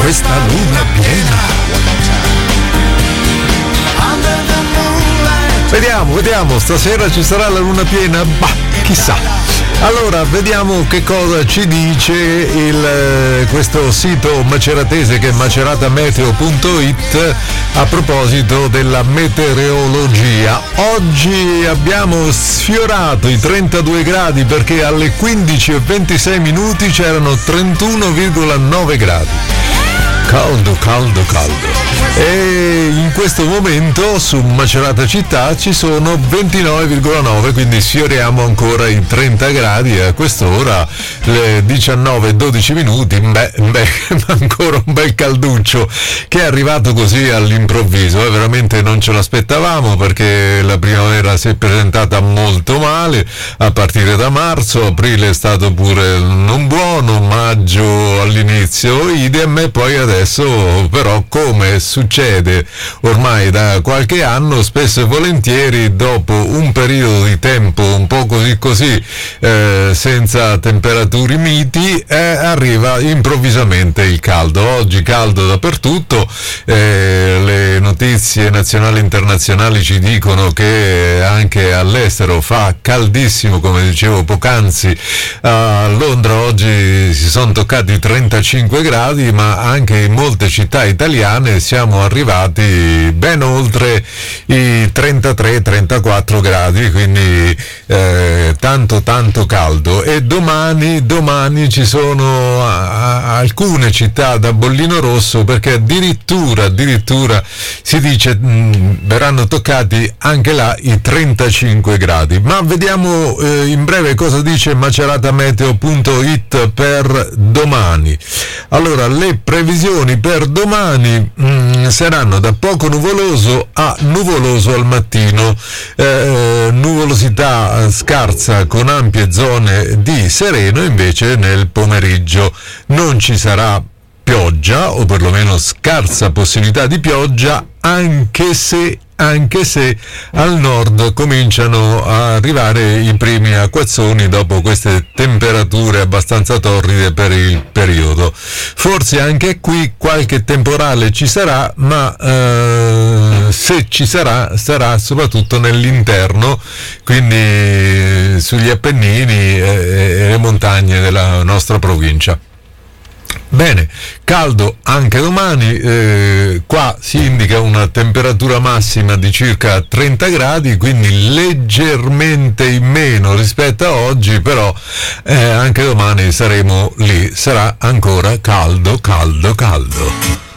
questa luna piena. Vediamo, stasera ci sarà la luna piena? Bah, chissà. Allora, vediamo che cosa ci dice questo sito maceratese che è maceratameteo.it a proposito della meteorologia. Oggi abbiamo sfiorato i 32 gradi perché alle 15:26 c'erano 31,9 gradi. Caldo. E in questo momento su Macerata città ci sono 29,9, quindi sfioriamo ancora i 30 gradi e a quest'ora le 19:12. Ancora un bel calduccio che è arrivato così all'improvviso, veramente non ce l'aspettavamo perché la primavera si è presentata molto male a partire da marzo, aprile è stato pure non buono, maggio all'inizio idem e poi adesso però, come succede ormai da qualche anno, spesso e volentieri dopo un periodo di tempo un po' così senza temperature miti arriva improvvisamente il caldo. Oggi caldo dappertutto, le notizie nazionali e internazionali ci dicono che anche all'estero fa caldissimo, come dicevo poc'anzi. A Londra oggi si sono toccati i 35 gradi, ma anche in molte città italiane siamo arrivati ben oltre i 33-34 gradi, quindi tanto caldo. E domani ci sono alcune città da bollino rosso perché addirittura si dice verranno toccati anche là i 35 gradi. Ma vediamo in breve cosa dice maceratameteo.it per domani. Allora, le previsioni per domani saranno da poco nuvoloso a nuvoloso al mattino, nuvolosità scarsa con ampie zone di sereno invece nel pomeriggio. Non ci sarà pioggia, o perlomeno scarsa possibilità di pioggia, anche se al nord cominciano a arrivare i primi acquazzoni dopo queste temperature abbastanza torride per il periodo. Forse anche qui qualche temporale ci sarà, ma se ci sarà soprattutto nell'interno, quindi sugli Appennini e le montagne della nostra provincia. Bene, caldo anche domani, qua si indica una temperatura massima di circa 30 gradi, quindi leggermente in meno rispetto a oggi, però anche domani saremo lì, sarà ancora caldo.